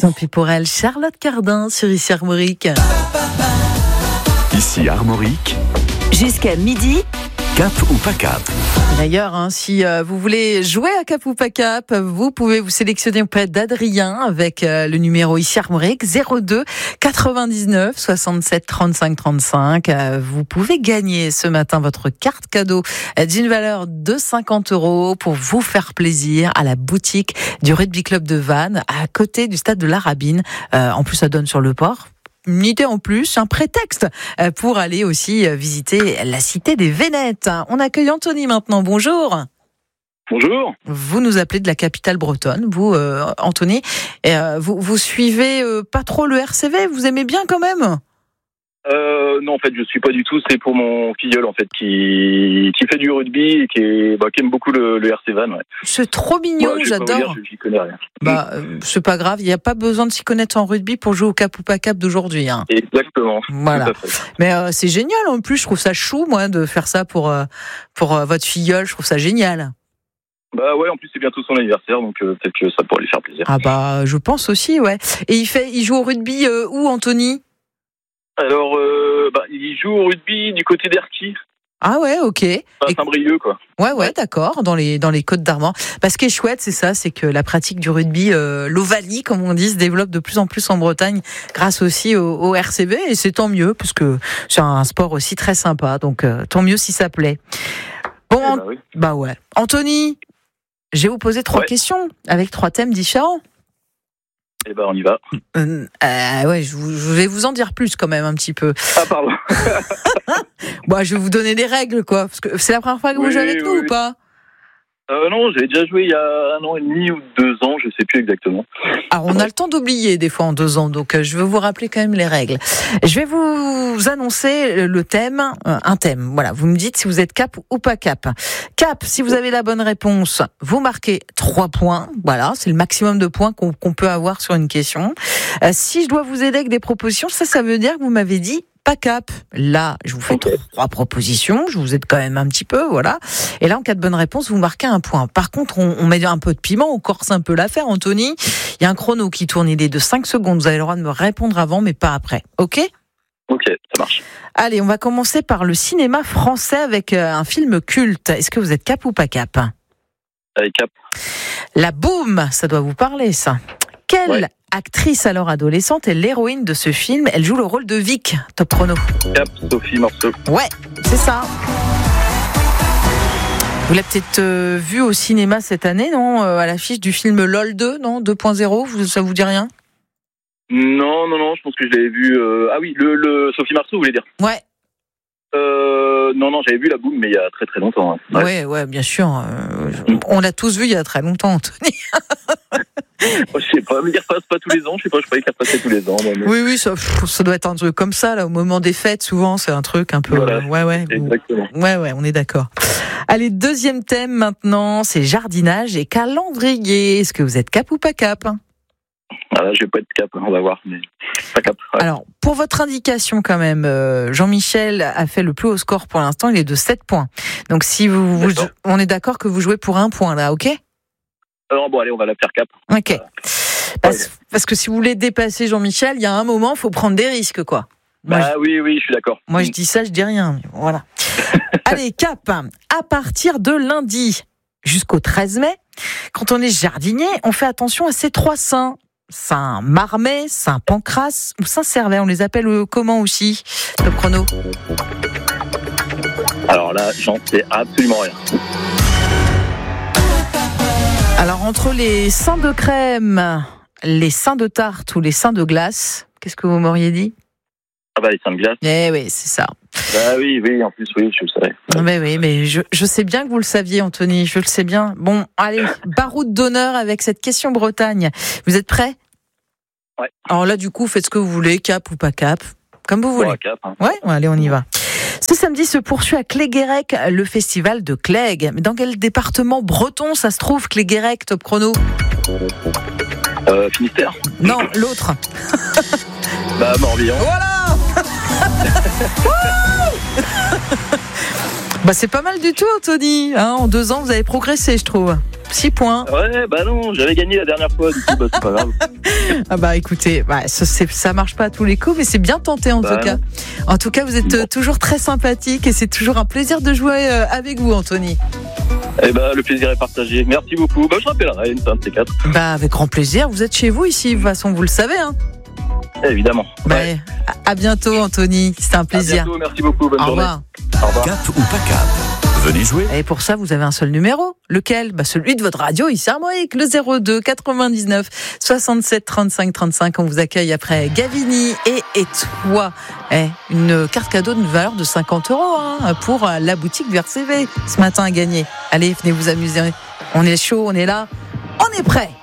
Tant pis pour elle, Charlotte Cardin sur Ici Armorique. Ici Armorique, Jusqu'à midi, cap ou pas cap. D'ailleurs, si vous voulez jouer à Cap ou pas Cap, vous pouvez vous sélectionner auprès d'Adrien avec le numéro Ici Armorique 02 99 67 35 35. Vous pouvez gagner ce matin votre carte cadeau d'une valeur de 50 € pour vous faire plaisir à la boutique du Rugby Club de Vannes, à côté du stade de la Rabine. En plus, ça donne sur le port. Une idée en plus, un prétexte pour aller aussi visiter la cité des Vénètes. On accueille Anthony maintenant, bonjour. Bonjour. Vous nous appelez de la capitale bretonne, vous Anthony. Vous suivez pas trop le RCV, vous aimez bien quand même ? Non, en fait, je suis pas du tout. C'est pour mon filleul, en fait, qui fait du rugby et qui aime beaucoup le RC Vannes. Ouais. C'est trop mignon, Moi, j'adore. J'y connais rien. C'est pas grave, il n'y a pas besoin de s'y connaître en rugby pour jouer au Cap ou pas Cap d'aujourd'hui. Hein. Exactement. Voilà. Tout à fait. Mais c'est génial en plus, je trouve ça chou, moi, de faire ça pour votre filleul. Je trouve ça génial. Bah ouais, en plus c'est bientôt son anniversaire, donc peut-être que ça pourrait lui faire plaisir. Ah bah, je pense aussi, ouais. Et il joue au rugby où, Anthony ? Alors, il joue au rugby du côté d'Erquy. Ah ouais, ok. Saint-Brieuc, quoi. Ouais, d'accord, dans les Côtes d'Armor. Parce que ce qui est chouette, c'est ça, c'est que la pratique du rugby, l'Ovalie, comme on dit, se développe de plus en plus en Bretagne, grâce aussi au RCV, et c'est tant mieux, puisque c'est un sport aussi très sympa, donc tant mieux si ça plaît. Bon, oui. Bah ouais. Anthony, je vais vous poser 3 questions, avec 3 thèmes différents. Eh ben, on y va. Ouais, je vais vous en dire plus quand même un petit peu. Ah, pardon. Bon, je vais vous donner les règles, quoi. Parce que c'est la première fois que vous jouez avec nous ou pas ? Non, j'avais déjà joué il y a 1 an et demi ou 2 ans, je sais plus exactement. Alors, on a le temps d'oublier des fois en 2 ans, donc je vais vous rappeler quand même les règles. Je vais vous annoncer le thème, un thème. Voilà, vous me dites si vous êtes cap ou pas cap. Cap, si vous avez la bonne réponse, vous marquez 3 points. Voilà, c'est le maximum de points qu'on peut avoir sur une question. Si je dois vous aider avec des propositions, ça veut dire que vous m'avez dit pas cap. Là, je vous fais 3 propositions. Je vous aide quand même un petit peu, voilà. Et là, en cas de bonne réponse, vous marquez 1 point. Par contre, on met un peu de piment, on corse un peu l'affaire, Anthony. Il y a un chrono qui tourne, il est de 5 secondes. Vous avez le droit de me répondre avant, mais pas après. Ok ? Ok, ça marche. Allez, on va commencer par le cinéma français avec un film culte. Est-ce que vous êtes cap ou pas cap ? Allez, cap. La Boum, ça doit vous parler, ça. Quelle actrice alors adolescente est l'héroïne de ce film ? Elle joue le rôle de Vic. Top chrono. Cap, Sophie Marceau. Ouais, c'est ça. Vous l'avez peut-être vu au cinéma cette année, non ? À l'affiche du film LOL 2, non ? 2.0, ça vous dit rien ? Non, je pense que je l'avais vu... Ah oui, le Sophie Marceau, vous voulez dire ? Ouais. Non, j'avais vu La Boum, mais il y a très très longtemps. Hein. Ouais, bien sûr. On l'a tous vu il y a très longtemps, Anthony. Je sais pas, mais il repasse pas tous les ans. Je sais pas, je croyais qu'il repassait tous les ans. Mais... Oui, ça doit être un truc comme ça, là, au moment des fêtes, souvent, c'est un truc un peu... Voilà, ouais. Exactement. Ouais, on est d'accord. Allez, deuxième thème maintenant, c'est jardinage et calendrier. Est-ce que vous êtes cap ou pas cap ? Ah, je vais pas être cap, on va voir, mais pas cap. Ouais. Alors, pour votre indication quand même, Jean-Michel a fait le plus haut score pour l'instant, il est de 7 points. Donc si on est d'accord que vous jouez pour 1 point là, ok ? Alors bon, allez, on va la faire cap. Ok. Parce que si vous voulez dépasser Jean-Michel, il y a un moment, il faut prendre des risques, quoi. Oui, je suis d'accord. Moi, je dis ça, je dis rien. Voilà. Allez, cap. À partir de lundi jusqu'au 13 mai, quand on est jardinier, on fait attention à ces 3 saints. Saint Marmet, Saint Pancrace ou Saint Servais, on les appelle comment aussi ? Top chrono. Alors là, j'en sais absolument rien. Alors entre les saints de crème, les saints de tarte ou les saints de glace, qu'est-ce que vous m'auriez dit ? Ah bah les saints de glace. Eh oui, c'est ça. Bah oui, en plus oui, je le savais. Mais je sais bien que vous le saviez, Anthony, je le sais bien. Bon, allez, baroud d'honneur avec cette question Bretagne. Vous êtes prêts ? Ouais. Alors là, du coup, faites ce que vous voulez, cap ou pas cap, comme vous voulez. Cap, hein. Ouais, allez, on y va. Ce samedi se poursuit à Cléguérec le festival de Clègues. Mais dans quel département breton ça se trouve, Cléguérec, top chrono ? Finistère ? Non, l'autre. Bah Morbihan. Voilà. Bah c'est pas mal du tout, Anthony. En 2 ans, vous avez progressé, je trouve. 6 points. Ouais, bah non, j'avais gagné la dernière fois, du coup, bah, c'est pas grave. Ah bah écoutez, ça marche pas à tous les coups, mais c'est bien tenté en tout cas. En tout cas, vous êtes toujours très sympathique et c'est toujours un plaisir de jouer avec vous, Anthony. Eh ben, le plaisir est partagé. Merci beaucoup. Bah, je rappellerai une fin de ces 4. Bah, avec grand plaisir. Vous êtes chez vous ici, de toute façon, vous le savez, hein. Évidemment. Bah, Ouais. à bientôt, Anthony. C'était un plaisir. À bientôt, merci beaucoup. Bonne Au journée. revoir. Au revoir. Cap ou pas cap? Venez jouer. Et pour ça, vous avez un seul numéro. Lequel? Bah, celui de votre radio, ici à Armorique, le 02 99 67 35 35. On vous accueille après Gavini et toi. Une carte cadeau d'une valeur de 50 € pour la boutique VRCV ce matin à gagner. Allez, venez vous amuser. On est chaud, on est là, on est prêt.